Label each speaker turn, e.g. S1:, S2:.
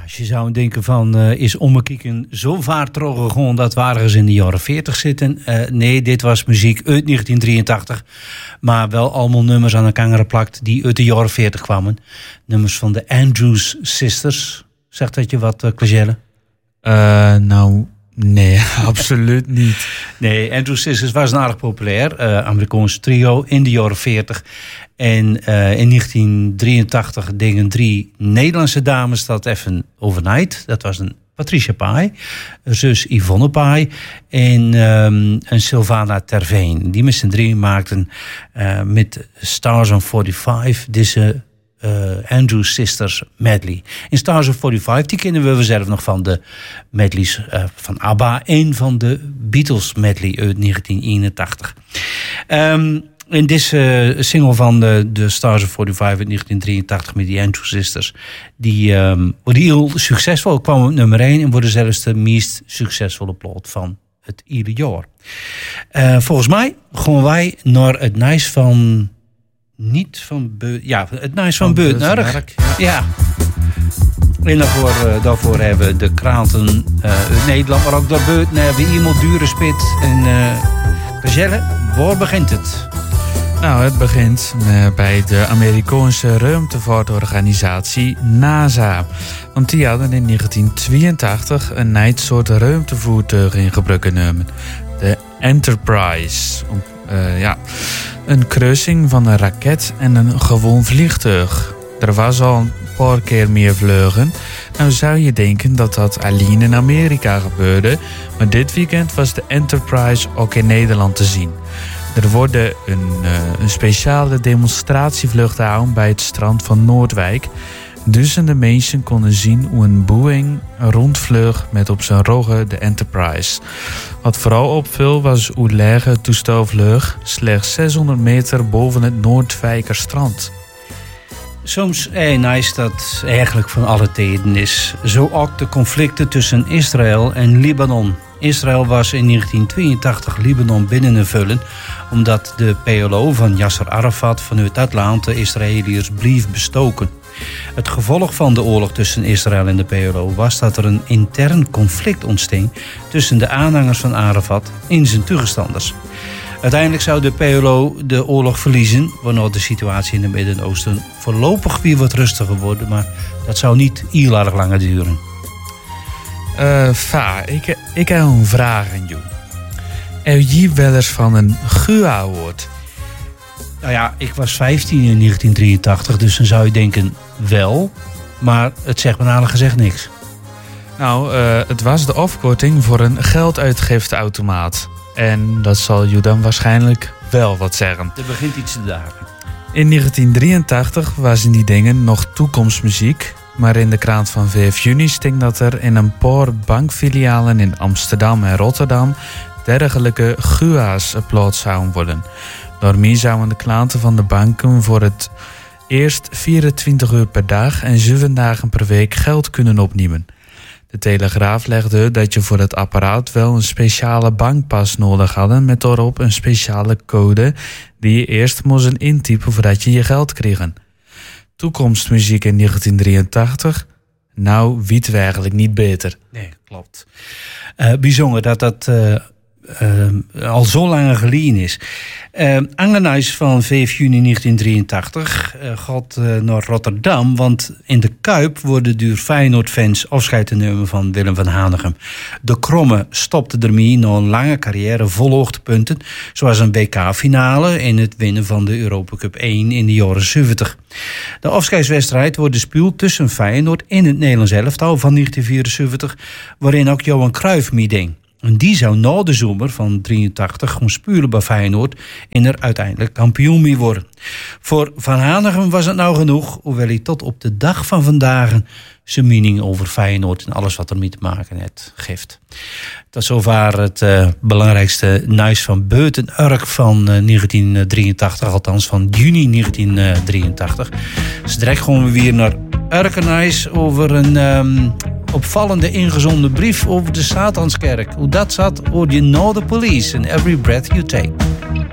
S1: als je zou denken van, is Ommekieken zo vaart teruggegaan dat we ergens in de jaren 40 zitten? Nee, dit was muziek uit 1983. Maar wel allemaal nummers aan elkaar geplakt die uit de jaren 40 kwamen. Nummers van de Andrews Sisters. Zegt dat je wat, Clagelle?
S2: Nou, nee, absoluut niet.
S1: Nee, Andrews Sisters was een aardig populair. Amerikaans trio in de jaren 40. En in 1983 dingen 3 Nederlandse dames dat even overnight. Dat was een Patricia Pai, zus Yvonne Pai en een Sylvana Terveen. Die met z'n 3 maakten met Stars on 45 deze Andrews Sisters medley. In Stars on 45, die kennen we zelf nog van de medleys van ABBA en van de Beatles medley uit 1981. In deze single van de Stars of 45 uit 1983 met die Andrews Sisters, die worden heel succesvol, kwam op nummer 1 en worden zelfs de meest succesvolle plaat van het ieder jaar. Volgens mij gaan wij naar het nice van het nice van Beutnerk. Ja. En daarvoor hebben we de kranten uit Nederland, maar ook daarbuiten hebben we iemand dure spit en Gazelle, waar begint het?
S2: Nou, het begint bij de Amerikaanse ruimtevaartorganisatie NASA. Want die hadden in 1982 een nieuw soort ruimtevoertuig in gebruik genomen. De Enterprise. Een kruising van een raket en een gewoon vliegtuig. Er was al een paar keer meer vluchten. Nou zou je denken dat dat alleen in Amerika gebeurde. Maar dit weekend was de Enterprise ook in Nederland te zien. Er wordt een speciale demonstratievlucht gehouden bij het strand van Noordwijk. Duizenden mensen konden zien hoe een Boeing rondvloog met op zijn roggen de Enterprise. Wat vooral opviel was hoe laag het toestel vloog, slechts 600 meter boven het Noordwijkerstrand.
S1: Soms nice dat eigenlijk van alle tijden is. Zo ook de conflicten tussen Israël en Libanon. Israël was in 1982 Libanon binnengevallen omdat de PLO van Yasser Arafat vanuit dat land de Israëliërs bleef bestoken. Het gevolg van de oorlog tussen Israël en de PLO was dat er een intern conflict ontstond tussen de aanhangers van Arafat en zijn tegenstanders. Uiteindelijk zou de PLO de oorlog verliezen, waarna de situatie in het Midden-Oosten voorlopig weer wat rustiger wordt, maar dat zou niet heel erg lang duren.
S2: Ik heb een vraag aan jou. Heb je wel eens van een GUA gehoord?
S1: Nou ja, ik was 15 in 1983, dus dan zou je denken wel, maar het zegt me namelijk gezegd niks.
S2: Nou, het was de afkorting voor een gelduitgifteautomaat. En dat zal je dan waarschijnlijk wel wat zeggen.
S1: Er begint iets te dagen.
S2: In 1983 waren die dingen nog toekomstmuziek. Maar in de krant van 5 juni stinkt dat er in een paar bankfilialen in Amsterdam en Rotterdam dergelijke GUA's upload zouden worden. Daarmee zouden de klanten van de banken voor het eerst 24 uur per dag en 7 dagen per week geld kunnen opnemen. De Telegraaf legde dat je voor het apparaat wel een speciale bankpas nodig had met daarop een speciale code die je eerst moest intypen voordat je geld kreeg. Toekomstmuziek in 1983, nou weten we eigenlijk niet beter.
S1: Nee, klopt. Bijzonder dat al zo lang geleden is. Angenhuis van 5 juni 1983 gaat naar Rotterdam, want in de Kuip worden door Feyenoord-fans afscheid te nemen van Willem van Hanegem. De Kromme stopte ermee na een lange carrière vol hoogtepunten, zoals een WK-finale en het winnen van de Europa Cup 1 in de jaren 70. De afscheidswedstrijd wordt gespeeld tussen Feyenoord en het Nederlands elftal van 1974, waarin ook Johan Cruijff meedeed. En die zou na de zomer van 83 gaan spelen bij Feyenoord en er uiteindelijk kampioen mee worden. Voor Van Hanegem was het nou genoeg, hoewel hij tot op de dag van vandaag zijn mening over Feyenoord en alles wat ermee te maken heeft geeft. Tot zover het belangrijkste nieuws van Beutnerk van 1983, althans van juni 1983. Dus direct gaan we weer naar Urkenijs over een opvallende ingezonden brief over de Satanskerk. Hoe dat zat, hoor je na de police and every breath you take.